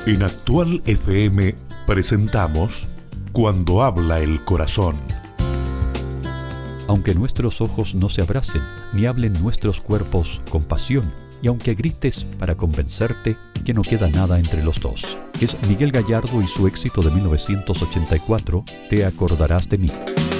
En Actual FM presentamos Cuando habla el corazón. Aunque nuestros ojos no se abracen, ni hablen nuestros cuerpos con pasión, y aunque grites para convencerte que no queda nada entre los dos. Es Miguel Gallardo y su éxito de 1984, Te acordarás de mí.